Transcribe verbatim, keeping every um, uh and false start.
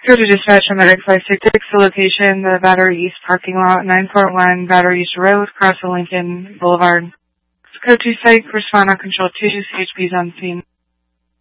Go to dispatch on Medic five six six, the location, the Battery East parking lot, nine four one Battery East Road, across the Lincoln Boulevard. Code two site, respond on control two, C H P is on scene.